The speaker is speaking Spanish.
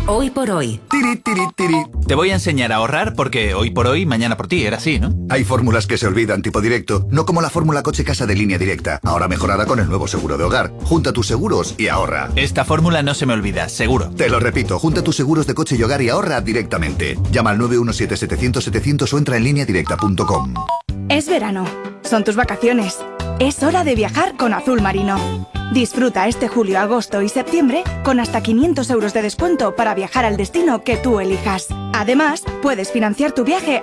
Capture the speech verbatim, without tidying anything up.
Hoy por hoy. Tiri, tiri, tiri. Te voy a enseñar a ahorrar porque hoy por hoy, mañana por ti, era así, ¿no? Hay fórmulas que se olvidan, tipo directo, no como la fórmula coche-casa de Línea Directa, ahora mejorada con el nuevo seguro de hogar. Junta tus seguros y ahorra. Esta fórmula no se me olvida, seguro. Te lo repito, junta tus seguros de coche y hogar y ahorra directamente. Llama al nueve uno siete, setecientos, setecientos o entra en línea directa punto com. Es verano. Son tus vacaciones. Es hora de viajar con Azul Marino. Disfruta este julio, agosto y septiembre con hasta quinientos euros de descuento para viajar al destino que tú elijas. Además, puedes financiar tu viaje